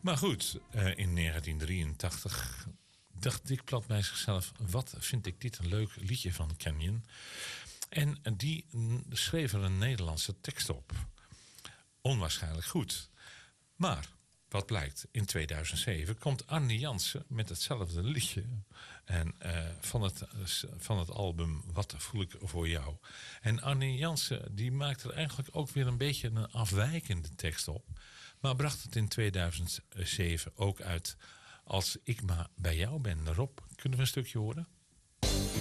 Maar goed, in 1983 dacht Dick Plat bij zichzelf... wat vind ik dit een leuk liedje van Canyon. En die schreef er een Nederlandse tekst op. Onwaarschijnlijk goed. Maar, wat blijkt, in 2007 komt Arnie Jansen met hetzelfde liedje. En van het album Wat voel ik voor jou. En Arnie Jansen die maakt er eigenlijk ook weer een beetje een afwijkende tekst op. Maar bracht het in 2007 ook uit Als ik maar bij jou ben. Rob, kunnen we een stukje horen?